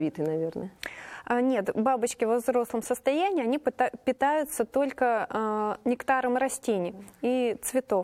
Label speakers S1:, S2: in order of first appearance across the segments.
S1: Ядовитые, наверное.
S2: Нет, бабочки во взрослом состоянии, они питаются только нектаром растений и цветов.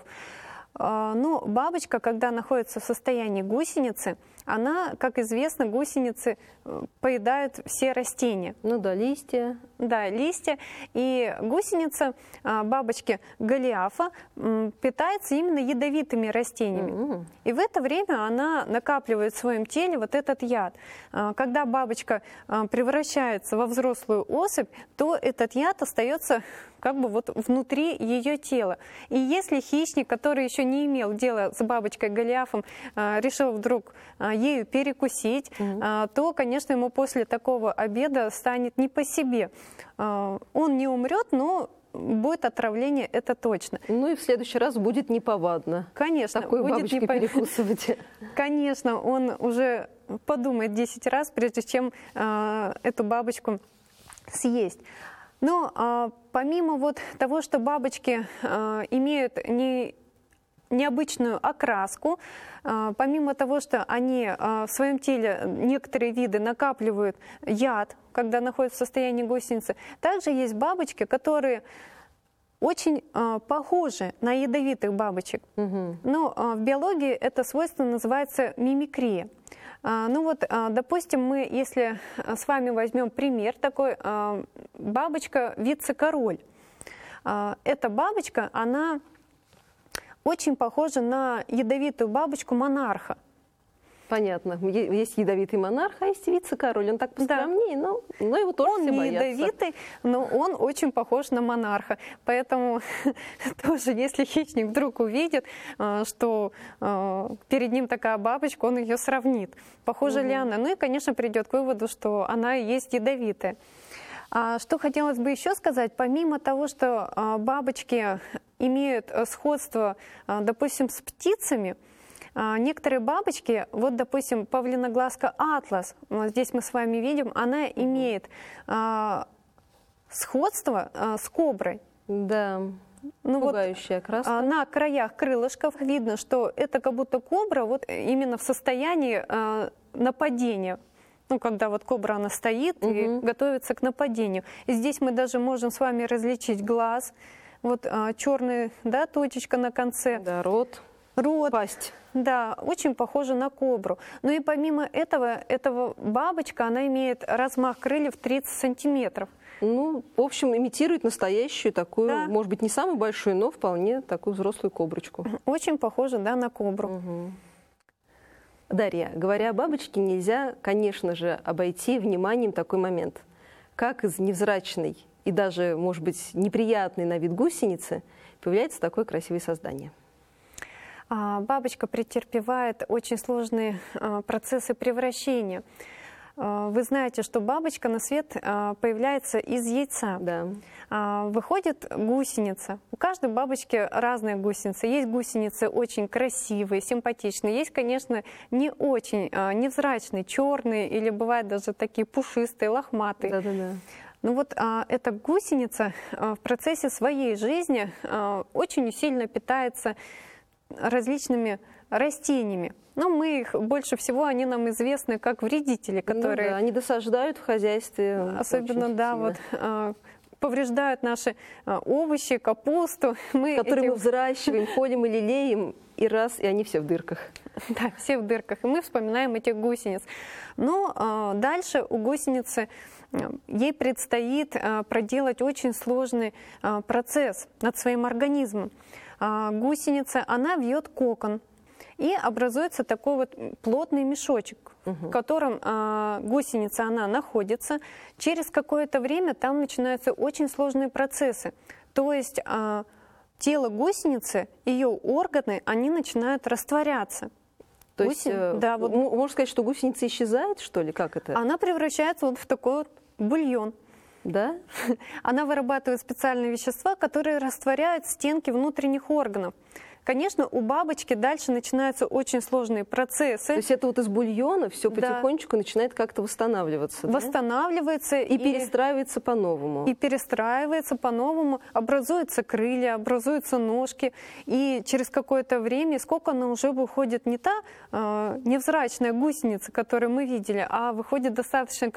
S2: Но бабочка, когда находится в состоянии гусеницы, она, как известно, гусеницы поедают все растения.
S1: Ну да, листья.
S2: Да, листья. И гусеница, бабочки голиафа, питается именно ядовитыми растениями. И в это время она накапливает в своем теле вот этот яд. Когда бабочка превращается во взрослую особь, то этот яд остается как бы вот внутри ее тела. И если хищник, который еще не имел дела с бабочкой голиафом, решил вдруг ею перекусить, то, конечно, ему после такого обеда станет не по себе. Он не умрет, но будет отравление, это точно.
S1: Ну и в следующий раз будет неповадно.
S2: Конечно.
S1: Такую бабочку перекусывать.
S2: Конечно, он уже подумает 10 раз, прежде чем эту бабочку съесть. Но помимо вот того, что бабочки имеют необычную окраску, помимо того, что они в своем теле, некоторые виды, накапливают яд, когда находятся в состоянии гусеницы, также есть бабочки, которые очень похожи на ядовитых бабочек. Но в биологии это свойство называется мимикрия. Ну вот, допустим, мы, если с вами возьмем пример такой, бабочка вице-король. Эта бабочка, она очень похожа на ядовитую бабочку монарха.
S1: Понятно. Есть ядовитый монарх, а есть вице-король. Он так поскромнее, да. но его тоже все боятся.
S2: Он не ядовитый, но он очень похож на монарха. Поэтому тоже, если хищник вдруг увидит, что перед ним такая бабочка, он ее сравнит. Похожа ли она? Ну и, конечно, придет к выводу, что она и есть ядовитая. Что хотелось бы еще сказать, помимо того, что бабочки имеют сходство, допустим, с птицами, некоторые бабочки, вот, допустим, павлиноглазка атлас, вот здесь мы с вами видим, она имеет сходство с коброй.
S1: Да, ну пугающая краска.
S2: На краях крылышков видно, что это как будто кобра вот именно в состоянии нападения. Ну, когда вот кобра, она стоит и готовится к нападению. И здесь мы даже можем с вами различить глаз, вот черная, да, точечка на конце.
S1: Да, рот. Пасть.
S2: Да, очень похожа на кобру. Ну и помимо этого бабочка, она имеет размах крыльев 30 сантиметров.
S1: Ну, в общем, имитирует настоящую такую,
S2: да,
S1: может быть, не самую большую, но вполне такую взрослую коброчку.
S2: Очень похожа, да, на кобру.
S1: Дарья, говоря о бабочке, нельзя, конечно же, обойти вниманием такой момент. Как из невзрачной и даже, может быть, неприятной на вид гусеницы появляется такое красивое создание?
S2: Бабочка претерпевает очень сложные процессы превращения. Вы знаете, что бабочка на свет появляется из яйца.
S1: Да.
S2: Выходит гусеница. У каждой бабочки разные гусеницы. Есть гусеницы очень красивые, симпатичные. Есть, конечно, не очень невзрачные, черные или бывают даже такие пушистые, лохматые.
S1: Да-да-да.
S2: Ну вот эта гусеница в процессе своей жизни очень сильно питается различными растениями. Но мы их, больше всего они нам известны как вредители, которые...
S1: Ну да, они досаждают в хозяйстве.
S2: Особенно, да, вот повреждают наши овощи, капусту.
S1: Которые мы взращиваем, ходим и лелеем, и они все в дырках.
S2: Да, все в дырках. И мы вспоминаем этих гусениц. Но дальше у гусеницы ей предстоит проделать очень сложный процесс над своим организмом. Гусеница, она вьет кокон, и образуется такой вот плотный мешочек, в котором гусеница, она находится. Через какое-то время там начинаются очень сложные процессы. То есть тело гусеницы, ее органы, они начинают растворяться.
S1: То есть, да, вот... можно сказать, что гусеница исчезает, что ли? Как это?
S2: Она превращается вот в такой вот бульон.
S1: Да?
S2: Она вырабатывает специальные вещества, которые растворяют стенки внутренних органов. конечно, у бабочки дальше начинаются очень сложные процессы.
S1: То есть это вот из бульона все
S2: Да.
S1: потихонечку начинает как-то восстанавливаться, да?
S2: Восстанавливается
S1: И перестраивается по-новому.
S2: И перестраивается по-новому, образуются крылья, образуются ножки, и через какое-то время, сколько она уже выходит не та невзрачная гусеница, которую мы видели, а выходит достаточно